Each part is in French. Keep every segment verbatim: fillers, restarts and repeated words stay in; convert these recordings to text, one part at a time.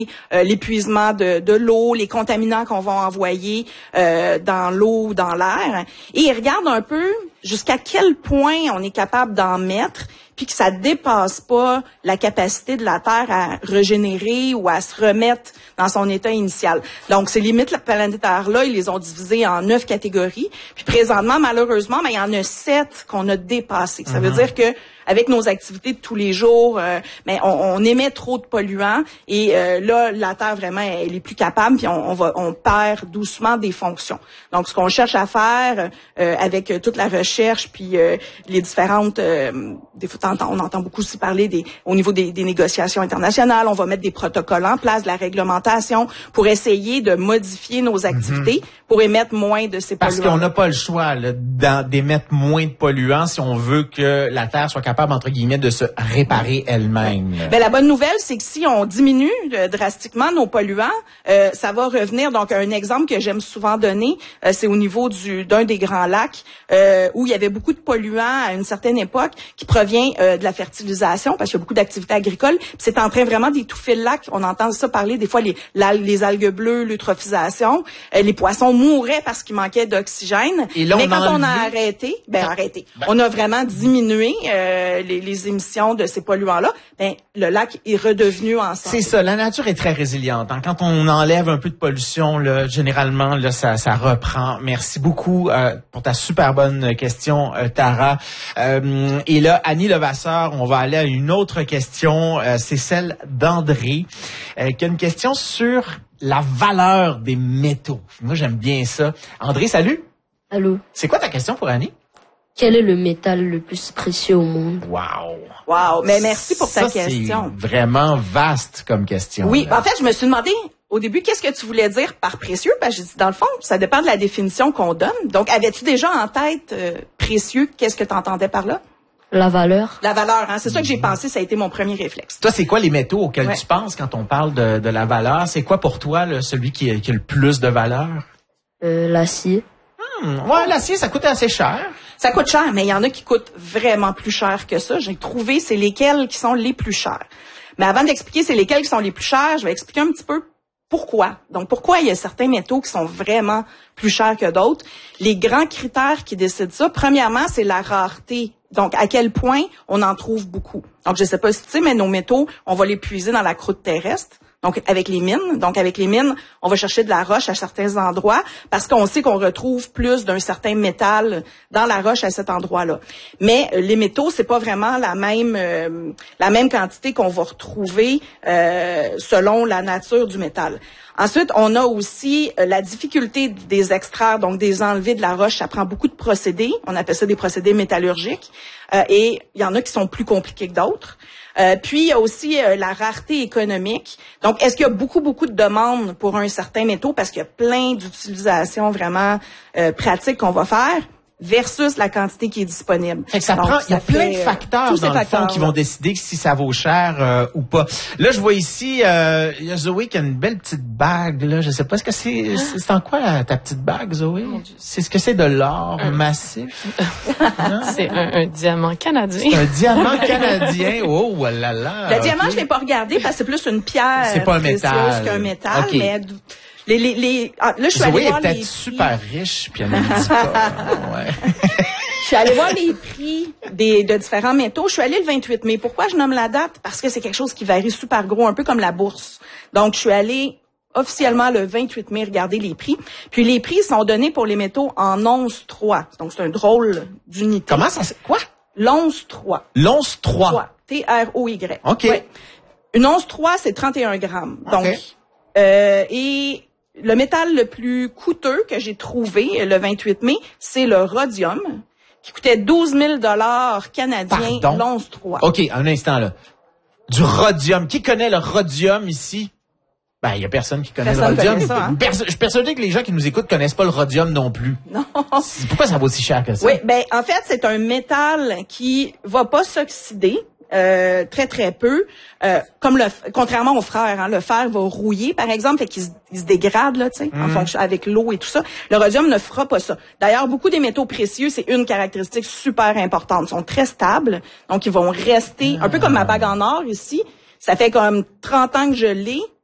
Euh, l'épuisement de, de l'eau, les contaminants qu'on va envoyer euh, dans l'eau ou dans l'air. Et il regarde un peu jusqu'à quel point on est capable d'en mettre, puis que ça dépasse pas la capacité de la Terre à régénérer ou à se remettre dans son état initial. Donc, ces limites planétaires-là, ils les ont divisées en neuf catégories. Puis présentement, malheureusement, ben, il y en a sept qu'on a dépassées. Ça mm-hmm. veut dire que avec nos activités de tous les jours, euh, ben, on, on émet trop de polluants et euh, là, la Terre vraiment, elle est plus capable, puis on, on va, on perd doucement des fonctions. Donc, ce qu'on cherche à faire euh, avec toute la recherche, puis euh, les différentes, euh, des fois, on entend beaucoup aussi parler des, au niveau des, des négociations internationales, on va mettre des protocoles en place, de la réglementation pour essayer de modifier nos activités mm-hmm. pour émettre moins de ces polluants. Parce qu'on n'a pas le choix là, d'émettre moins de polluants si on veut que la Terre soit capable capable, entre guillemets, de se réparer elle-même. Ben, la bonne nouvelle, c'est que si on diminue euh, drastiquement nos polluants, euh, ça va revenir. Donc, un exemple que j'aime souvent donner, euh, c'est au niveau du d'un des grands lacs euh, où il y avait beaucoup de polluants à une certaine époque qui provient euh, de la fertilisation, parce qu'il y a beaucoup d'activités agricoles. Puis c'est en train vraiment d'étouffer le lac. On entend ça parler des fois, les, la, les algues bleues, l'eutrophisation. Euh, les poissons mouraient parce qu'il manquait d'oxygène. Et là, Mais on quand a on enlevé... a arrêté, ben arrêté. Ben... On a vraiment diminué euh, les, les émissions de ces polluants-là. Ben le lac est redevenu en santé. C'est ça. La nature est très résiliente. Hein. Quand on enlève un peu de pollution, là, généralement, là, ça, ça reprend. Merci beaucoup euh, pour ta super bonne question, euh, Tara. Euh, et là, Annie Levasseur, on va aller à une autre question. Euh, c'est celle d'André, euh, qui a une question sur la valeur des métaux. Moi, j'aime bien ça. André, salut. Allô. C'est quoi ta question pour Annie? Quel est le métal le plus précieux au monde? Wow. Wow. Mais merci pour ta ça, question. C'est vraiment vaste comme question. Oui. Là. En fait, je me suis demandé au début qu'est-ce que tu voulais dire par précieux. Parce que j'ai dit, dans le fond, ça dépend de la définition qu'on donne. Donc, avais-tu déjà en tête euh, précieux? Qu'est-ce que tu entendais par là? La valeur. La valeur, hein. C'est ça que j'ai pensé. Ça a été mon premier réflexe. Toi, c'est quoi les métaux auxquels ouais. tu penses quand on parle de, de la valeur? C'est quoi pour toi là, celui qui, qui a le plus de valeur? Euh, l'acier. Hmm, ouais, l'acier, ça coûte assez cher. Ça coûte cher, mais il y en a qui coûtent vraiment plus cher que ça. J'ai trouvé c'est lesquels qui sont les plus chers. Mais avant d'expliquer c'est lesquels qui sont les plus chers, je vais expliquer un petit peu pourquoi. Donc, pourquoi il y a certains métaux qui sont vraiment plus chers que d'autres. Les grands critères qui décident ça, premièrement, c'est la rareté. Donc, à quel point on en trouve beaucoup. Donc, je sais pas si tu sais, mais nos métaux, on va les puiser dans la croûte terrestre. Donc, avec les mines. Donc, avec les mines, on va chercher de la roche à certains endroits parce qu'on sait qu'on retrouve plus d'un certain métal dans la roche à cet endroit-là. Mais euh, les métaux, c'est pas vraiment la même euh, la même quantité qu'on va retrouver euh, selon la nature du métal. Ensuite, on a aussi euh, la difficulté des extraire, donc des enlever de la roche. Ça prend beaucoup de procédés. On appelle ça des procédés métallurgiques. Euh, et il y en a qui sont plus compliqués que d'autres. Euh, puis, il y a aussi euh, la rareté économique. Donc, est-ce qu'il y a beaucoup, beaucoup de demandes pour un certain métaux parce qu'il y a plein d'utilisations vraiment euh, pratiques qu'on va faire versus la quantité qui est disponible. Fait que ça Donc, prend, il y a ça plein fait, de facteurs euh, dans le fond qui vont décider si ça vaut cher euh, ou pas. Là, je vois ici, euh, il y a Zoé qui a une belle petite bague. Là, je sais pas, est-ce que c'est, c'est en quoi la, ta petite bague, Zoé? C'est ce que c'est de l'or un... massif? C'est un, un diamant canadien. C'est un diamant canadien. Oh là là. Le okay. diamant, je l'ai pas regardé parce que c'est plus une pierre. C'est pas un métal. qu'un métal, okay. mais les les les. Ah, là, je suis Zoé allée voir est peut-être les super prix. riche, puis elle ne dit pas. Ouais. Je suis allée voir les prix des, de différents métaux. Je suis allée le vingt-huit mai. Pourquoi je nomme la date? Parce que c'est quelque chose qui varie super gros, un peu comme la bourse. Donc, je suis allée officiellement le vingt-huit mai regarder les prix. Puis les prix sont donnés pour les métaux en once trois. Donc, c'est un drôle d'unité. Comment ça se... Quoi? L'once trois. L'once trois. T R O Y. OK. Ouais. Une once trois, c'est trente et un grammes. Donc, okay. euh, et le métal le plus coûteux que j'ai trouvé le vingt-huit mai, c'est le rhodium, qui coûtait douze mille dollars canadiens, l'once trois. OK, un instant, là. Du rhodium. Qui connaît le rhodium ici? Ben, il y a personne qui connaît personne le rhodium. Connaît ça, hein? Perso- je suis persuadé que les gens qui nous écoutent connaissent pas le rhodium non plus. Non. C'est- Pourquoi ça vaut si cher que ça? Oui, ben, en fait, c'est un métal qui va pas s'oxyder. Euh, très très peu, euh, comme le contrairement au fer, hein, le fer va rouiller par exemple, fait qu'il se, il se dégrade là, tu sais, mm. en fonction avec l'eau et tout ça. Le rhodium ne fera pas ça. D'ailleurs, beaucoup des métaux précieux, c'est une caractéristique super importante, ils sont très stables, donc ils vont rester mm. un peu comme ma bague en or ici. Ça fait comme trente ans que je l'ai.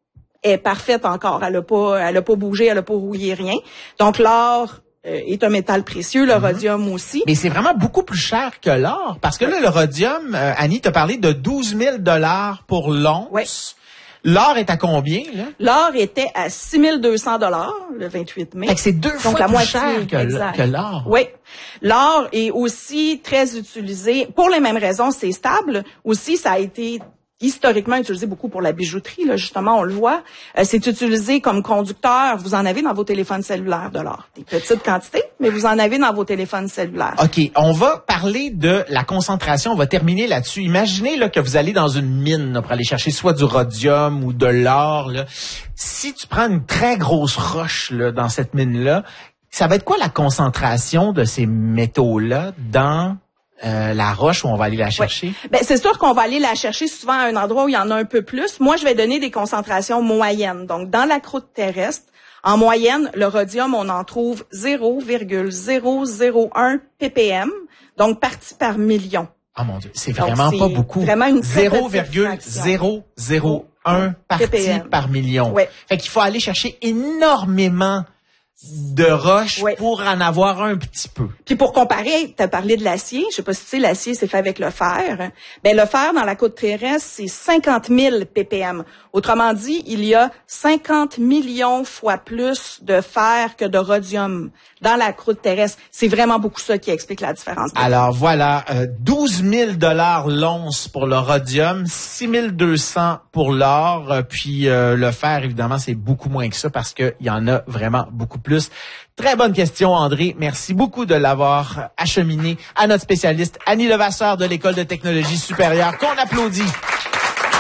est parfaite encore. Elle a pas, elle a pas bougé, elle a pas rouillé rien. Donc l'or euh, est un métal précieux, le mm-hmm. rhodium aussi. Mais c'est vraiment beaucoup plus cher que l'or, parce que là, le rhodium, euh, Annie t'a parlé de douze mille dollars pour l'once. Oui. L'or est à combien, là? L'or était à six mille deux cents dollars le vingt-huit mai. Fait que c'est deux Donc, fois la plus moitié, cher que, que l'or. Oui. L'or est aussi très utilisé, pour les mêmes raisons, c'est stable. Aussi, ça a été historiquement utilisé beaucoup pour la bijouterie, là, justement, on le voit. Euh, c'est utilisé comme conducteur. Vous en avez dans vos téléphones cellulaires de l'or. Des petites quantités, mais vous en avez dans vos téléphones cellulaires. OK, on va parler de la concentration. On va terminer là-dessus. Imaginez là, que vous allez dans une mine là, pour aller chercher soit du rhodium ou de l'or. Là. Si tu prends une très grosse roche là, dans cette mine-là, ça va être quoi la concentration de ces métaux-là dans... Euh, la roche où on va aller la chercher? Oui. Ben, c'est sûr qu'on va aller la chercher souvent à un endroit où il y en a un peu plus. Moi, je vais donner des concentrations moyennes. Donc, dans la croûte terrestre, en moyenne, le rhodium, on en trouve zéro virgule zéro zéro un ppm, donc partie par million. Ah mon Dieu, c'est vraiment donc, pas beaucoup. Vraiment une zéro virgule zéro zéro un partie ppm par million. Oui. Fait qu'il faut aller chercher énormément de roche oui. pour en avoir un petit peu. Puis pour comparer, tu as parlé de l'acier. Je sais pas si tu sais, l'acier, c'est fait avec le fer. Ben le fer, dans la croûte terrestre, c'est cinquante mille ppm. Autrement dit, il y a cinquante millions fois plus de fer que de rhodium dans la croûte terrestre. C'est vraiment beaucoup ça qui explique la différence. Alors voilà, euh, douze mille dollars l'once pour le rhodium, six mille deux cents pour l'or, euh, puis euh, le fer, évidemment, c'est beaucoup moins que ça parce qu'il y en a vraiment beaucoup plus. Très bonne question, André. Merci beaucoup de l'avoir acheminé à notre spécialiste Annie Levasseur de l'École de technologie supérieure, qu'on applaudit.